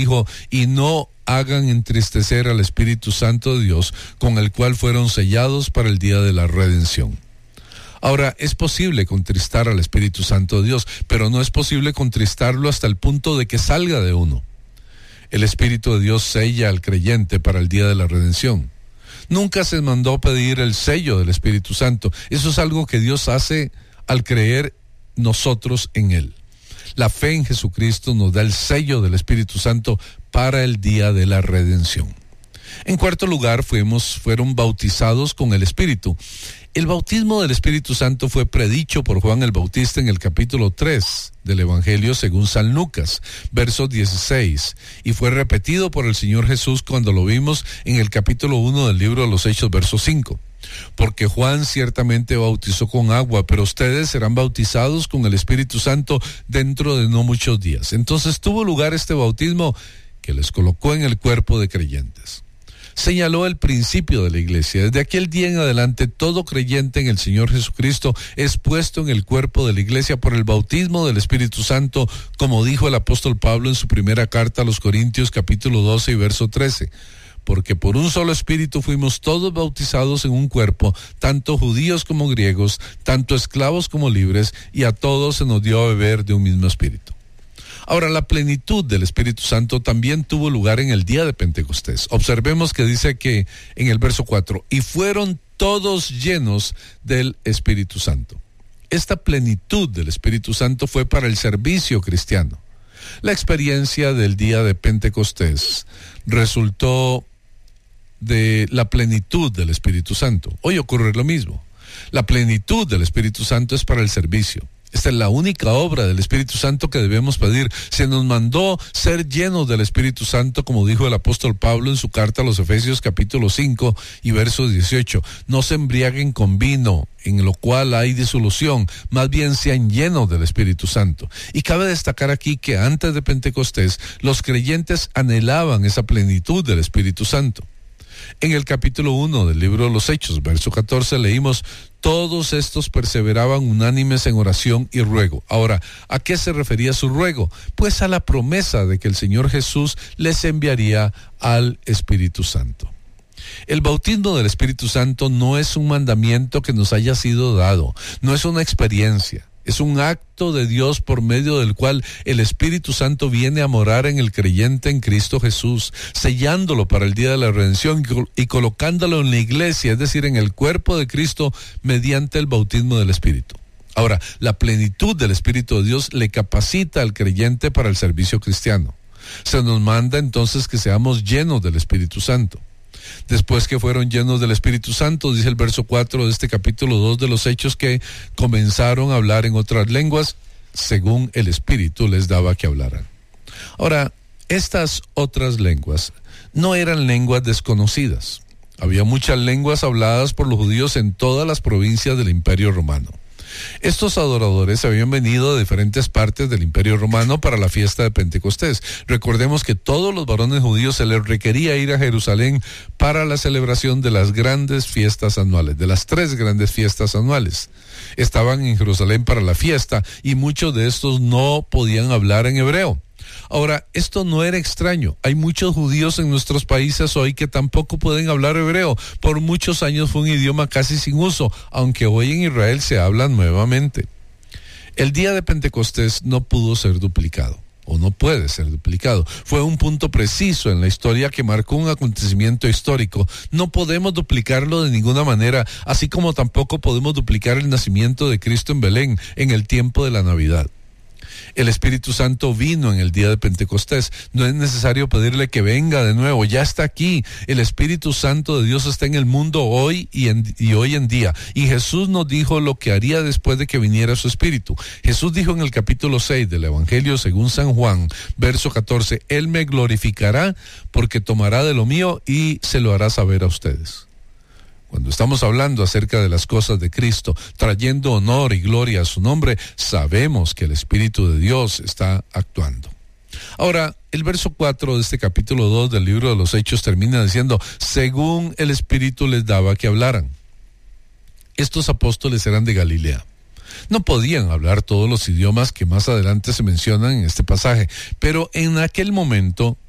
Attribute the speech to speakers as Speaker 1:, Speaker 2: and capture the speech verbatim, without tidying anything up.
Speaker 1: dijo, y no hagan entristecer al Espíritu Santo de Dios, con el cual fueron sellados para el día de la redención. Ahora, es posible contristar al Espíritu Santo de Dios, pero no es posible contristarlo hasta el punto de que salga de uno. El Espíritu de Dios sella al creyente para el día de la redención. Nunca se mandó pedir el sello del Espíritu Santo. Eso es algo que Dios hace al creer nosotros en Él. La fe en Jesucristo nos da el sello del Espíritu Santo para el día de la redención. En cuarto lugar, fuimos, fueron bautizados con el Espíritu. El bautismo del Espíritu Santo fue predicho por Juan el Bautista en el capítulo tres del Evangelio según San Lucas, verso dieciséis, y fue repetido por el Señor Jesús cuando lo vimos en el capítulo uno del libro de los Hechos, verso cinco. Porque Juan ciertamente bautizó con agua, pero ustedes serán bautizados con el Espíritu Santo dentro de no muchos días. Entonces tuvo lugar este bautismo que les colocó en el cuerpo de creyentes. Señaló el principio de la iglesia. Desde aquel día en adelante, todo creyente en el Señor Jesucristo es puesto en el cuerpo de la iglesia por el bautismo del Espíritu Santo, como dijo el apóstol Pablo en su primera carta a los Corintios, capítulo doce y verso trece. Porque por un solo Espíritu fuimos todos bautizados en un cuerpo, tanto judíos como griegos, tanto esclavos como libres, y a todos se nos dio a beber de un mismo Espíritu. Ahora, la plenitud del Espíritu Santo también tuvo lugar en el día de Pentecostés. Observemos que dice que en el verso cuatro, y fueron todos llenos del Espíritu Santo. Esta plenitud del Espíritu Santo fue para el servicio cristiano. La experiencia del día de Pentecostés resultó de la plenitud del Espíritu Santo. Hoy ocurre lo mismo. La plenitud del Espíritu Santo es para el servicio. Esta es la única obra del Espíritu Santo que debemos pedir. Se nos mandó ser llenos del Espíritu Santo, como dijo el apóstol Pablo en su carta a los Efesios capítulo cinco y verso dieciocho. No se embriaguen con vino, en lo cual hay disolución, más bien sean llenos del Espíritu Santo. Y cabe destacar aquí que antes de Pentecostés, los creyentes anhelaban esa plenitud del Espíritu Santo. En el capítulo uno del libro de los Hechos, verso catorce, leímos, todos estos perseveraban unánimes en oración y ruego. Ahora, ¿a qué se refería su ruego? Pues a la promesa de que el Señor Jesús les enviaría al Espíritu Santo. El bautismo del Espíritu Santo no es un mandamiento que nos haya sido dado, no es una experiencia. Es un acto de Dios por medio del cual el Espíritu Santo viene a morar en el creyente en Cristo Jesús, sellándolo para el día de la redención y colocándolo en la iglesia, es decir, en el cuerpo de Cristo mediante el bautismo del Espíritu. Ahora, la plenitud del Espíritu de Dios le capacita al creyente para el servicio cristiano. Se nos manda entonces que seamos llenos del Espíritu Santo. Después que fueron llenos del Espíritu Santo, dice el verso cuatro de este capítulo dos de los Hechos, que comenzaron a hablar en otras lenguas, según el Espíritu les daba que hablaran. Ahora, estas otras lenguas no eran lenguas desconocidas. Había muchas lenguas habladas por los judíos en todas las provincias del Imperio Romano. Estos adoradores habían venido de diferentes partes del Imperio Romano para la fiesta de Pentecostés. Recordemos que todos los varones judíos se les requería ir a Jerusalén para la celebración de las grandes fiestas anuales, de las tres grandes fiestas anuales. Estaban en Jerusalén para la fiesta y muchos de estos no podían hablar en hebreo. Ahora, esto no era extraño. Hay muchos judíos en nuestros países hoy que tampoco pueden hablar hebreo. Por muchos años fue un idioma casi sin uso, aunque hoy en Israel se habla nuevamente. El día de Pentecostés no pudo ser duplicado, o no puede ser duplicado. Fue un punto preciso en la historia que marcó un acontecimiento histórico. No podemos duplicarlo de ninguna manera, así como tampoco podemos duplicar el nacimiento de Cristo en Belén en el tiempo de la Navidad. El Espíritu Santo vino en el día de Pentecostés. No es necesario pedirle que venga de nuevo, ya está aquí. El Espíritu Santo de Dios está en el mundo hoy y, en, y hoy en día. Y Jesús nos dijo lo que haría después de que viniera su Espíritu. Jesús dijo en el capítulo seis del Evangelio según San Juan, verso catorce, Él me glorificará porque tomará de lo mío y se lo hará saber a ustedes. Cuando estamos hablando acerca de las cosas de Cristo, trayendo honor y gloria a su nombre, sabemos que el Espíritu de Dios está actuando. Ahora, el verso cuatro de este capítulo dos del libro de los Hechos termina diciendo, según el Espíritu les daba que hablaran. Estos apóstoles eran de Galilea. No podían hablar todos los idiomas que más adelante se mencionan en este pasaje, pero en aquel momento